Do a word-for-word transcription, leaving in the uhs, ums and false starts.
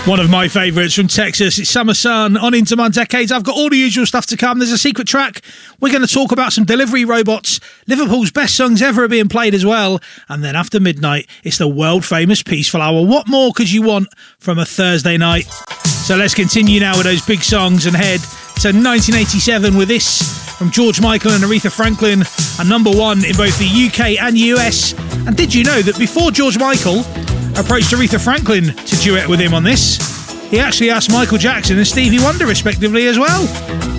One of my favourites from Texas, it's Summer Sun on Into My Decades. I've got all the usual stuff to come. There's a secret track. We're going to talk about some delivery robots. Liverpool's best songs ever are being played as well. And then after midnight, it's the world famous Peaceful Hour. What more could you want from a Thursday night? So let's continue now with those big songs and head to nineteen eighty-seven with this from George Michael and Aretha Franklin, a number one in both the U K and U S. And did you know that before George Michael approached Aretha Franklin to duet with him on this, he actually asked Michael Jackson and Stevie Wonder respectively as well?